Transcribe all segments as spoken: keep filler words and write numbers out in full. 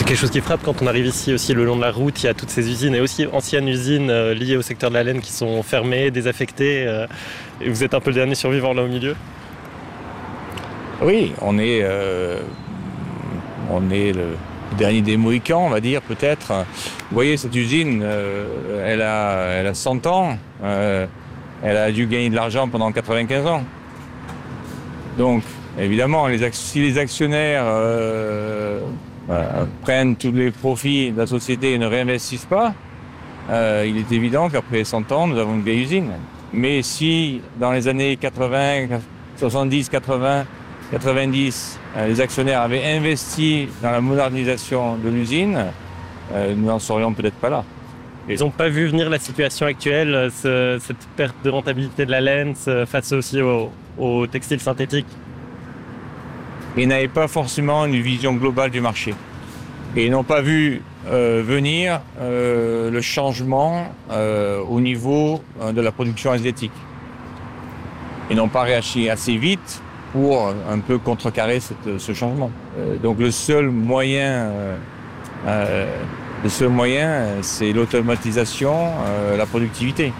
Quelque chose qui frappe quand on arrive ici aussi le long de la route, il y a toutes ces usines et aussi anciennes usines euh, liées au secteur de la laine qui sont fermées, désaffectées. Euh, et vous êtes un peu le dernier survivant là au milieu. Oui, on est, euh, on est le dernier des Mohicans, on va dire, peut-être. Vous voyez, cette usine, euh, elle, a, elle a cent ans. Euh, elle a dû gagner de l'argent pendant quatre-vingt-quinze ans. Donc, évidemment, les ac- si les actionnaires euh, euh, prennent tous les profits de la société et ne réinvestissent pas, euh, il est évident qu'après cent ans, nous avons une vieille usine. Mais si, dans les années quatre-vingts, soixante-dix, quatre-vingts, quatre-vingt-dix, euh, les actionnaires avaient investi dans la modernisation de l'usine, euh, nous n'en serions peut-être pas là. Ils n'ont pas vu venir la situation actuelle, ce, cette perte de rentabilité de la laine ce, face aussi au, au textile synthétique. Ils n'avaient pas forcément une vision globale du marché. Et ils n'ont pas vu euh, venir euh, le changement euh, au niveau euh, de la production asiatique. Ils n'ont pas réagi assez vite pour un peu contrecarrer cette, ce changement. Euh, donc le seul moyen, euh, euh, le seul moyen, c'est l'automatisation, euh, la productivité.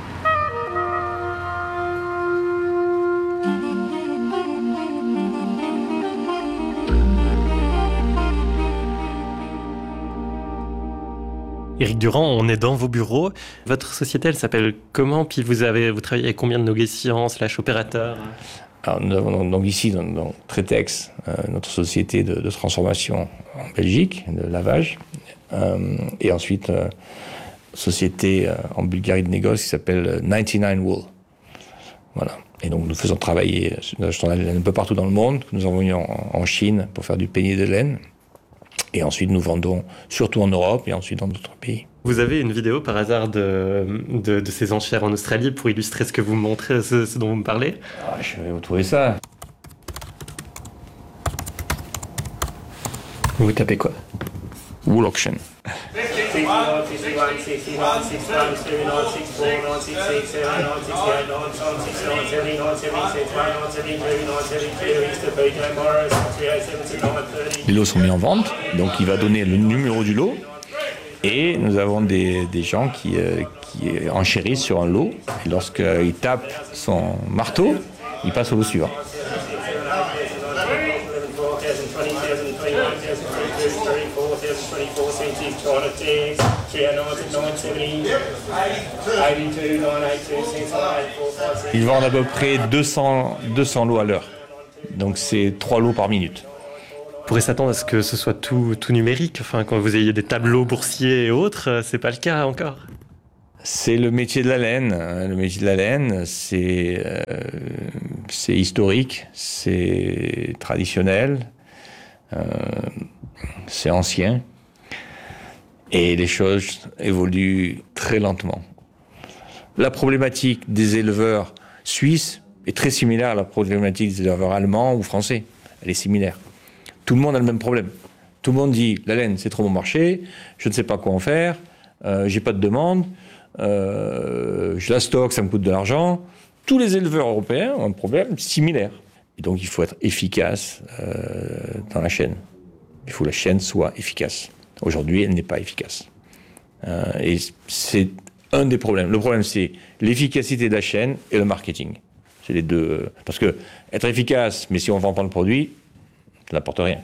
Éric Durand, on est dans vos bureaux. Votre société, elle s'appelle comment? Puis vous avez, vous travaillez avec combien de négociants slash opérateurs? Alors, nous avons donc ici, dans, dans Tretex, euh, notre société de, de transformation en Belgique, de lavage, euh, et ensuite, euh, société euh, en Bulgarie de négoce qui s'appelle quatre-vingt-dix-neuf Wool. Voilà. Et donc, nous faisons travailler, nous achetons la laine un peu partout dans le monde, que nous envoyons en, en Chine pour faire du peigné de laine. Et ensuite, nous vendons surtout en Europe et ensuite dans d'autres pays. Vous avez une vidéo par hasard de, de, de ces enchères en Australie pour illustrer ce que vous montrez, ce, ce dont vous me parlez? Ah, je vais vous trouver ça. Vous tapez quoi? Wool Auction. Les lots sont mis en vente, donc il va donner le numéro du lot. Et nous avons des, des gens qui, euh, qui enchérissent sur un lot. Et lorsqu'il tape son marteau, il passe au lot suivant. Ils vendent à peu près deux cents, deux cents lots à l'heure. Donc c'est trois lots par minute. On pourrait s'attendre à ce que ce soit tout, tout numérique, enfin, quand vous ayez des tableaux boursiers et autres, c'est pas le cas encore. C'est le métier de la laine. Le métier de la laine, c'est, euh, c'est historique, c'est traditionnel, euh, c'est ancien. Et les choses évoluent très lentement. La problématique des éleveurs suisses est très similaire à la problématique des éleveurs allemands ou français. Elle est similaire. Tout le monde a le même problème. Tout le monde dit, la laine, c'est trop bon marché, je ne sais pas quoi en faire, euh, j'ai pas de demande, euh, je la stocke, ça me coûte de l'argent. Tous les éleveurs européens ont un problème similaire. Et donc, il faut être efficace euh, dans la chaîne. Il faut que la chaîne soit efficace. Aujourd'hui, elle n'est pas efficace. Euh, et c'est un des problèmes. Le problème, c'est l'efficacité de la chaîne et le marketing. C'est les deux. Parce que être efficace, mais si on ne vend pas le produit, ça n'apporte rien.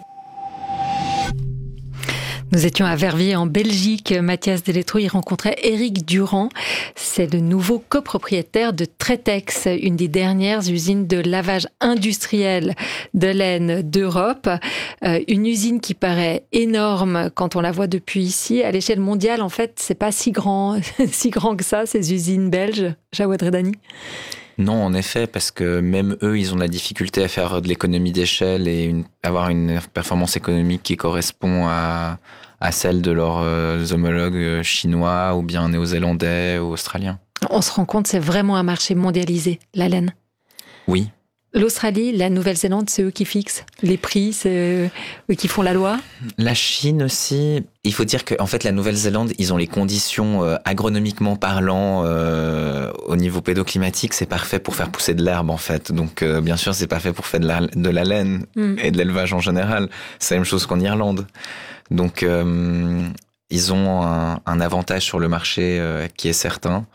Nous étions à Verviers en Belgique. Mathias Deletro y rencontrait Éric Durand. C'est le nouveau copropriétaire de Tretex, une des dernières usines de lavage industriel de laine d'Europe. Euh, une usine qui paraît énorme quand on la voit depuis ici. À l'échelle mondiale, en fait, c'est pas si grand, si grand que ça, ces usines belges. Jawad Redani. Non, en effet, parce que même eux, ils ont de la difficulté à faire de l'économie d'échelle et une, avoir une performance économique qui correspond à, à celle de leurs euh, homologues chinois ou bien néo-zélandais ou australiens. On se rend compte, c'est vraiment un marché mondialisé, la laine. Oui. L'Australie, la Nouvelle-Zélande, c'est eux qui fixent les prix, c'est eux qui font la loi. La Chine aussi. Il faut dire qu'en fait, la Nouvelle-Zélande, ils ont les conditions euh, agronomiquement parlant euh, au niveau pédoclimatique, c'est parfait pour faire pousser de l'herbe en fait. Donc euh, bien sûr, c'est parfait pour faire de la, de la laine mm. et de l'élevage en général. C'est la même chose qu'en Irlande. Donc euh, ils ont un, un avantage sur le marché euh, qui est certain.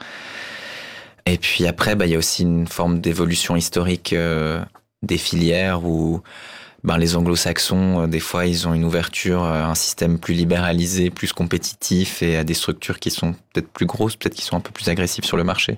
Et puis après, bah, il y a aussi une forme d'évolution historique euh, des filières où ben, les anglo-saxons, euh, des fois, ils ont une ouverture à un système plus libéralisé, plus compétitif et à des structures qui sont peut-être plus grosses, peut-être qui sont un peu plus agressives sur le marché.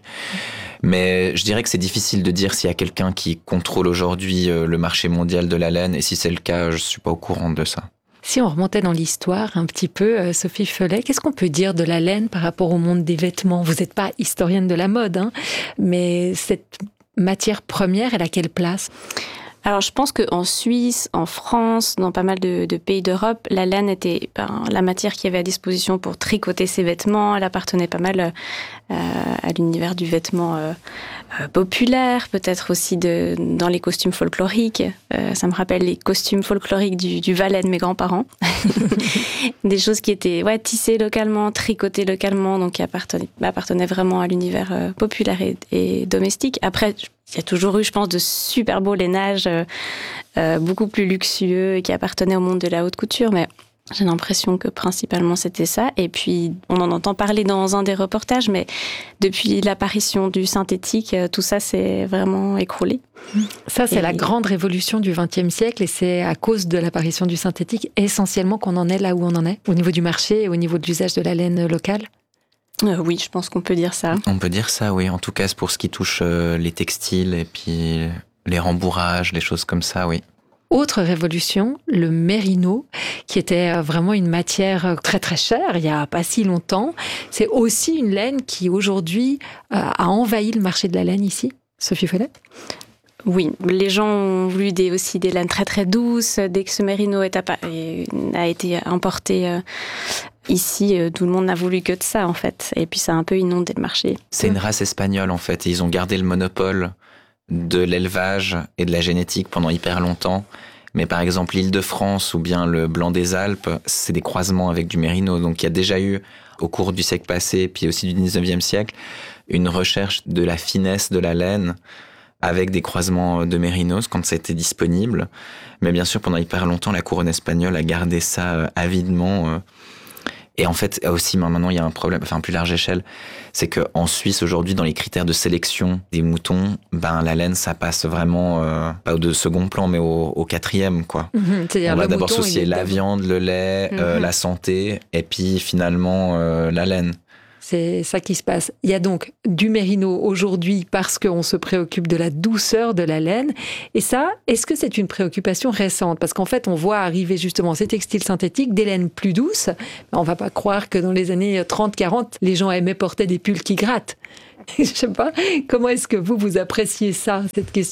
Mais je dirais que c'est difficile de dire s'il y a quelqu'un qui contrôle aujourd'hui euh, le marché mondial de la laine. Et si c'est le cas, je ne suis pas au courant de ça. Si on remontait dans l'histoire un petit peu, Sophie Feuley, qu'est-ce qu'on peut dire de la laine par rapport au monde des vêtements ? Vous n'êtes pas historienne de la mode, hein, mais cette matière première, elle a quelle place ? Alors, je pense qu'en Suisse, en France, dans pas mal de, de pays d'Europe, la laine était ben, la matière qui avait à disposition pour tricoter ses vêtements. Elle appartenait pas mal euh, à l'univers du vêtement euh, euh, populaire, peut-être aussi de, dans les costumes folkloriques. Euh, ça me rappelle les costumes folkloriques du, du Valais de mes grands-parents. Des choses qui étaient ouais, tissées localement, tricotées localement, donc qui appartenaient, appartenaient vraiment à l'univers euh, populaire et, et domestique. Après, il y a toujours eu, je pense, de super beaux lainages, euh, euh, beaucoup plus luxueux et qui appartenaient au monde de la haute couture. Mais j'ai l'impression que principalement c'était ça. Et puis, on en entend parler dans un des reportages, mais depuis l'apparition du synthétique, euh, tout ça s'est vraiment écroulé. Ça, c'est et... la grande révolution du vingtième siècle et c'est à cause de l'apparition du synthétique essentiellement qu'on en est là où on en est, au niveau du marché et au niveau de l'usage de la laine locale. Euh, oui, je pense qu'on peut dire ça. On peut dire ça, oui. En tout cas, c'est pour ce qui touche euh, les textiles et puis les rembourrages, les choses comme ça, oui. Autre révolution, le mérino, qui était vraiment une matière très très chère il n'y a pas si longtemps. C'est aussi une laine qui aujourd'hui euh, a envahi le marché de la laine ici. Sophie Feuley ? Oui, les gens ont voulu des, aussi des laines très très douces. Dès que ce mérino est appa- a été importé euh, ici, euh, tout le monde n'a voulu que de ça en fait. Et puis ça a un peu inondé le marché. C'est une race espagnole en fait. Et ils ont gardé le monopole de l'élevage et de la génétique pendant hyper longtemps. Mais par exemple, l'Île-de-France ou bien le blanc des Alpes, c'est des croisements avec du mérino. Donc il y a déjà eu, au cours du siècle passé, puis aussi du dix-neuvième siècle, une recherche de la finesse de la laine avec des croisements de mérinos quand ça a été disponible. Mais bien sûr, pendant hyper longtemps, la couronne espagnole a gardé ça euh, avidement. Euh. Et en fait, aussi, maintenant, il y a un problème, enfin, à plus large échelle, c'est qu'en Suisse, aujourd'hui, dans les critères de sélection des moutons, ben, la laine, ça passe vraiment, euh, pas au second plan, mais au, au quatrième, quoi. Mmh, c'est-à-dire on va le d'abord mouton, associer la viande, le lait, mmh. euh, la santé, et puis finalement, euh, la laine. C'est ça qui se passe. Il y a donc du mérino aujourd'hui parce qu'on se préoccupe de la douceur de la laine. Et ça, est-ce que c'est une préoccupation récente ? Parce qu'en fait, on voit arriver justement ces textiles synthétiques, des laines plus douces. On ne va pas croire que dans les années trente quarante, les gens aimaient porter des pulls qui grattent. Je ne sais pas. Comment est-ce que vous, vous appréciez ça, cette question ?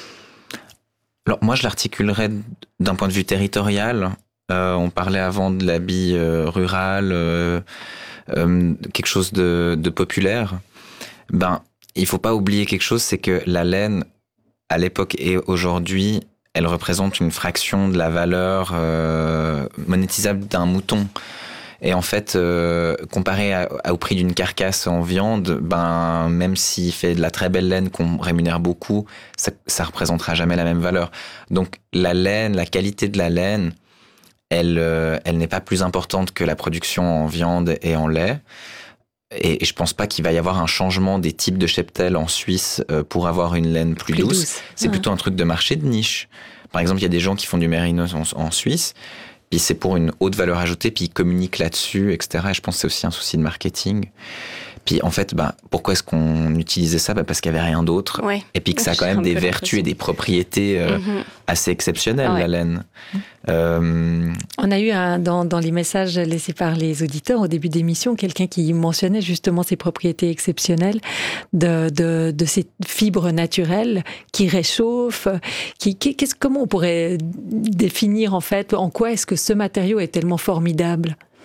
Alors, moi, je l'articulerais d'un point de vue territorial. Euh, on parlait avant de l'habit euh, rural, euh, euh, quelque chose de, de populaire. Ben, il faut pas oublier quelque chose, c'est que la laine, à l'époque et aujourd'hui, elle représente une fraction de la valeur euh, monétisable d'un mouton. Et en fait, euh, comparé à, à, au prix d'une carcasse en viande, ben, même s'il fait de la très belle laine qu'on rémunère beaucoup, ça, ça représentera jamais la même valeur. Donc, la laine, la qualité de la laine, elle, euh, elle n'est pas plus importante que la production en viande et en lait. Et, et je pense pas qu'il va y avoir un changement des types de cheptel en Suisse euh, pour avoir une laine plus, plus douce. douce. C'est ouais. plutôt un truc de marché de niche. Par exemple, il y a des gens qui font du mérino en, en Suisse, puis c'est pour une haute valeur ajoutée, puis ils communiquent là-dessus, et cetera. Et je pense que c'est aussi un souci de marketing. Puis en fait, bah, pourquoi est-ce qu'on utilisait ça ? Bah, parce qu'il n'y avait rien d'autre. Ouais. Et puis que ça a quand même des vertus et des propriétés euh, mm-hmm. assez exceptionnelles, ouais. la laine. Mm-hmm. Euh... On a eu un, dans, dans les messages laissés par les auditeurs au début d'émission, quelqu'un qui mentionnait justement ces propriétés exceptionnelles de, de, de ces fibres naturelles qui réchauffent. Qui, qu'est-ce, comment on pourrait définir en fait, en quoi est-ce que ce matériau est tellement formidable ?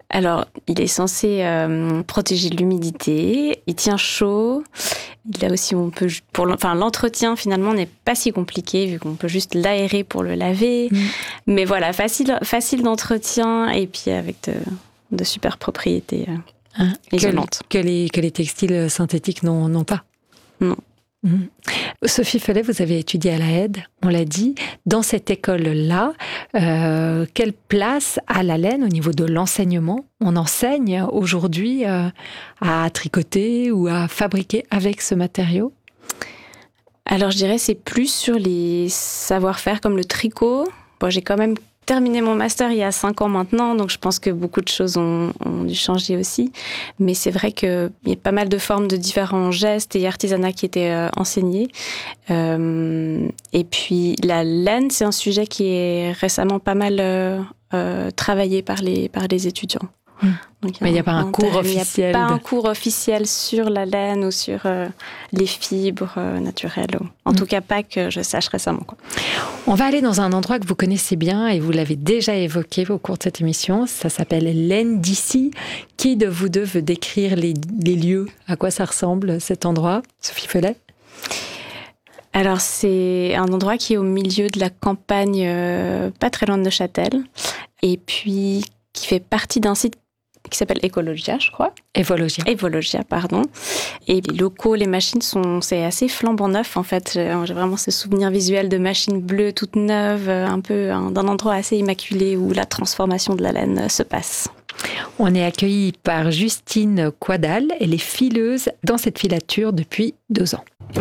Alors, il est censé euh, protéger de l'humidité, il tient chaud. Là aussi, on peut, pour, enfin, l'entretien finalement n'est pas si compliqué vu qu'on peut juste l'aérer pour le laver. Mmh. Mais voilà, facile, facile d'entretien et puis avec de, de super propriétés euh, hein, isolantes. Que, que, les, que les textiles synthétiques n'ont, n'ont pas. Non. Mmh. Sophie Fellet, vous avez étudié à la Aide, on l'a dit. Dans cette école-là, euh, quelle place a la laine au niveau de l'enseignement ? On enseigne aujourd'hui euh, à tricoter ou à fabriquer avec ce matériau ? Alors je dirais c'est plus sur les savoir-faire comme le tricot. Bon, j'ai quand même terminé mon master il y a cinq ans maintenant, donc je pense que beaucoup de choses ont, ont dû changer aussi. Mais c'est vrai qu'il y a pas mal de formes de différents gestes et artisanats qui étaient euh, enseignés. Euh, et puis la laine, c'est un sujet qui est récemment pas mal euh, euh, travaillé par les, par les étudiants. Mmh. Donc, mais il n'y a pas un cours officiel. Il n'y a pas un cours officiel sur la laine ou sur euh, les fibres euh, naturelles. En mmh. tout cas, pas que je sache récemment, quoi. On va aller dans un endroit que vous connaissez bien et vous l'avez déjà évoqué au cours de cette émission. Ça s'appelle l'Aisne d'Issy. Qui de vous deux veut décrire les, les lieux ? À quoi ça ressemble, cet endroit ? Sophie Fellet ? Alors, c'est un endroit qui est au milieu de la campagne, euh, pas très loin de Neuchâtel, et puis qui fait partie d'un site qui s'appelle Ecologia, je crois. Evologia. Evologia, pardon. Et les locaux, les machines, sont, c'est assez flambant neuf, en fait. J'ai, j'ai vraiment ce souvenir visuel de machines bleues, toutes neuves, un peu un, d'un endroit assez immaculé où la transformation de la laine se passe. On est accueilli par Justine Quadal. Elle est fileuse dans cette filature depuis deux ans.